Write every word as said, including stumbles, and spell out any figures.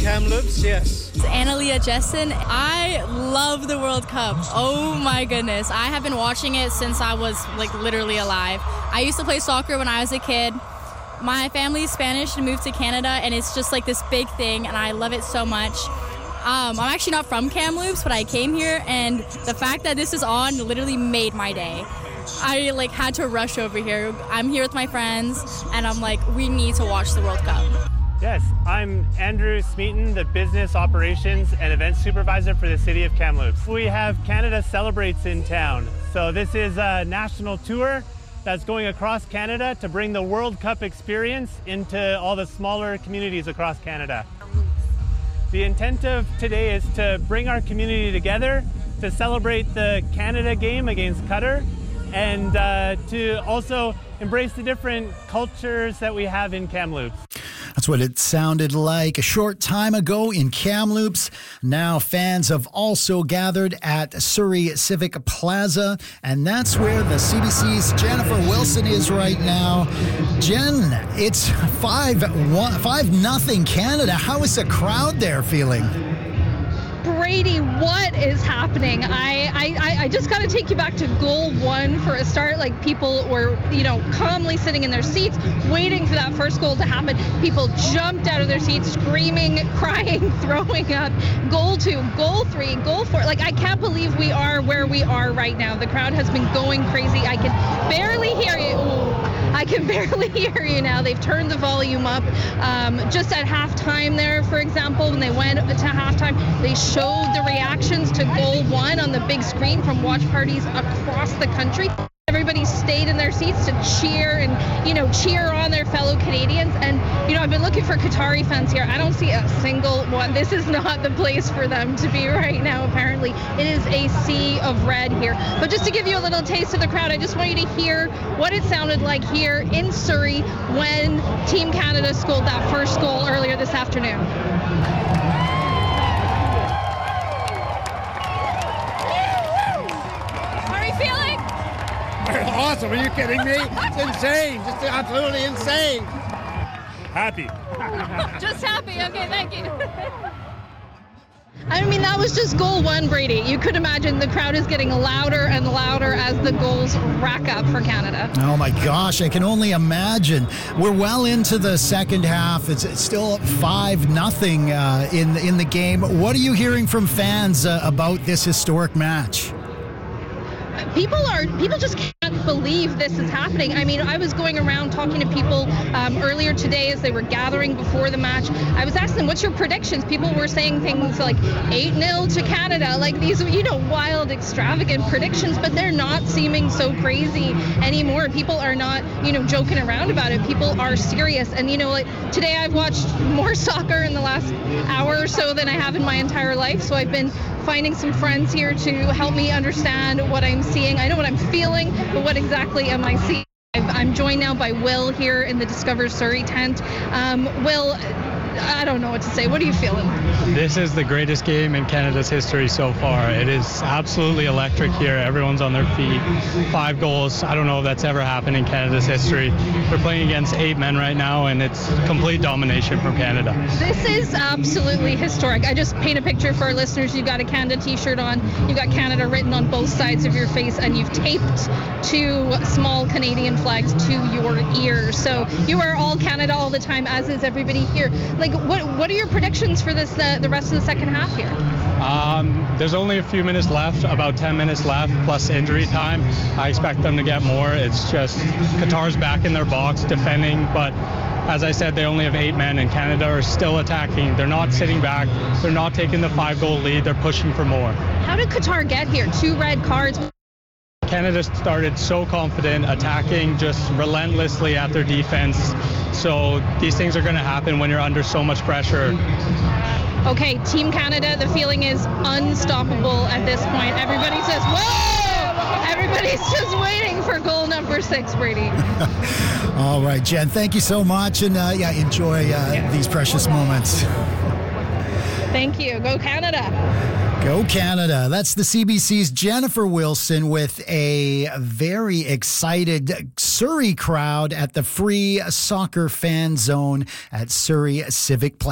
Kamloops, yes. It's Analia Jessen. I love the World Cup. Oh my goodness. I have been watching it since I was like literally alive. I used to play soccer when I was a kid. My family is Spanish and moved to Canada, and it's just like this big thing, and I love it so much. Um, I'm actually not from Kamloops, but I came here, and the fact that this is on literally made my day. I like had to rush over here. I'm here with my friends, and I'm like, we need to watch the World Cup. Yes, I'm Andrew Smeaton, the Business Operations and Events Supervisor for the City of Kamloops. We have Canada Celebrates in town. So this is a national tour that's going across Canada to bring the World Cup experience into all the smaller communities across Canada. The intent of today is to bring our community together to celebrate the Canada game against Qatar, and uh, to also embrace the different cultures that we have in Kamloops. That's what it sounded like a short time ago in Kamloops. Now fans have also gathered at Surrey Civic Plaza, and that's where the C B C's Jennifer Wilson is right now. Jen, it's five one, five nothing Canada. How is the crowd there feeling? Brady, what is happening? I, I, I just got to take you back to goal one for a start. Like, people were, you know, calmly sitting in their seats, waiting for that first goal to happen. People jumped out of their seats, screaming, crying, throwing up. Goal two, goal three, goal four. Like, I can't believe we are where we are right now. The crowd has been going crazy. I can barely hear you. Ooh, I can barely hear you now. They've turned the volume up. Um, just at halftime there, for example, when they went to halftime, they showed the reactions to goal one on the big screen from watch parties across the country. Everybody stayed in their seats to cheer and, you know, cheer on their fellow Canadians. And, you know, I've been looking for Qatari fans here. I don't see a single one. This is not the place for them to be right now, apparently. It is a sea of red here. But just to give you a little taste of the crowd, I just want you to hear what it sounded like here in Surrey when Team Canada scored that first goal earlier this afternoon. Awesome, are you kidding me? It's insane, just absolutely insane. Happy. Just happy, okay, thank you. I mean, that was just goal one, Brady. You could imagine the crowd is getting louder and louder as the goals rack up for Canada. Oh my gosh, I can only imagine. We're well into the second half. It's, it's still five nothing uh, in, in the game. What are you hearing from fans uh, about this historic match? People are, people just can't believe this is happening. I mean, I was going around talking to people um, earlier today as they were gathering before the match. I was asking them, what's your predictions? People were saying things like eight nil to Canada, like these, you know, wild, extravagant predictions, but they're not seeming so crazy anymore. People are not, you know, joking around about it. People are serious. And, you know, like today I've watched more soccer in the last hour or so than I have in my entire life. So I've been finding some friends here to help me understand what I'm seeing. I know what I'm feeling, but what exactly am I seeing? I'm joined now by Will here in the Discover Surrey tent. Um, Will, I don't know what to say. What are you feeling? This is the greatest game in Canada's history so far. It is absolutely electric here. Everyone's on their feet. Five goals. I don't know if that's ever happened in Canada's history. We're playing against eight men right now, and it's complete domination from Canada. This is absolutely historic. I just paint a picture for our listeners. You've got a Canada t-shirt on. You've got Canada written on both sides of your face, and you've taped two small Canadian flags to your ears. So you are all Canada all the time, as is everybody here. Like, what what are your predictions for this uh, the rest of the second half here? Um, there's only a few minutes left, about ten minutes left, plus injury time. I expect them to get more. It's just Qatar's back in their box defending, but as I said, they only have eight men, and Canada are still attacking. They're not sitting back. They're not taking the five-goal lead. They're pushing for more. How did Qatar get here? Two red cards. Canada started so confident, attacking just relentlessly at their defense. So these things are going to happen when you're under so much pressure. Okay, Team Canada, the feeling is unstoppable at this point. Everybody says, whoa! Everybody's just waiting for goal number six, Brady. All right, Jen, thank you so much. And uh, yeah, enjoy uh, yeah. these precious moments. Thank you. Go Canada. Go Canada. That's the C B C's Jennifer Wilson with a very excited Surrey crowd at the free soccer fan zone at Surrey Civic Plaza.